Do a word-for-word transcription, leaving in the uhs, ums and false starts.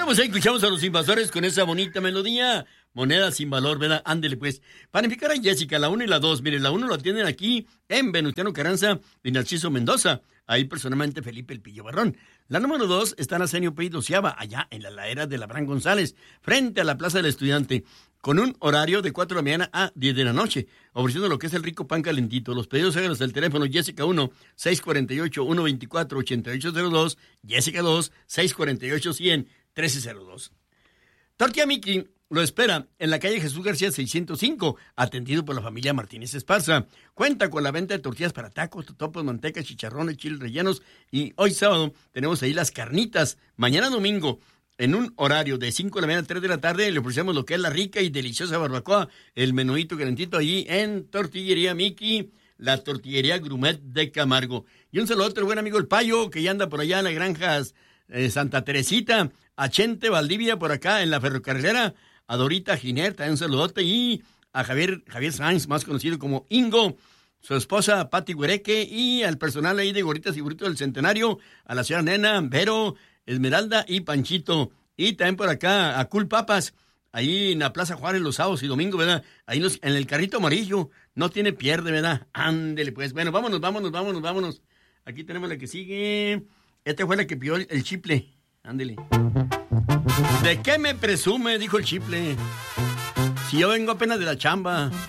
pues ahí escuchamos a los invasores con esa bonita melodía. Moneda sin valor, ¿verdad? Ándele pues. Panificar a Jessica, la uno y la dos. Mire, la uno lo atienden aquí en Venustiano Carranza y Narciso Mendoza. Ahí personalmente Felipe El Pillo Barrón. La número dos está en Arsenio Pérez Doceava, allá en la ladera de Labrán González, frente a la Plaza del Estudiante, con un horario de cuatro de la mañana a diez de la noche, ofreciendo lo que es el rico pan calentito. Los pedidos háganlos al teléfono Jessica uno, seis cuatro ocho, uno dos cuatro, ocho ocho cero dos, Jessica dos, seis cuatro ocho, cien, trece cero dos. Tortilla Miki lo espera en la calle Jesús García seiscientos cinco, atendido por la familia Martínez Esparza. Cuenta con la venta de tortillas para tacos, totopos, manteca, chicharrones, chiles rellenos. Y hoy sábado tenemos ahí las carnitas. Mañana domingo, en un horario de cinco de la mañana a tres de la tarde, le ofrecemos lo que es la rica y deliciosa barbacoa, el menuito calentito allí en Tortillería Miki, la tortillería Grumet de Camargo. Y un saludo a otro buen amigo el Payo, que ya anda por allá en las granjas eh, Santa Teresita, a Chente Valdivia por acá en la ferrocarrilera, a Dorita Giner, también un saludote, y a Javier, Javier Sainz, más conocido como Ingo, su esposa Pati Huereque, y al personal ahí de Gorritas y Burritos del Centenario, a la señora Nena, Vero, Esmeralda y Panchito. Y también por acá a Cool Papas, ahí en la Plaza Juárez los sábados y domingos, ¿verdad? Ahí los, en el carrito amarillo, no tiene pierde, ¿verdad? Ándele pues. Bueno, vámonos, vámonos, vámonos, vámonos. Aquí tenemos la que sigue. Esta fue la que pidió el, el chiple. Ándele. ¿De qué me presume? Dijo el chiple. Si yo vengo apenas de la chamba.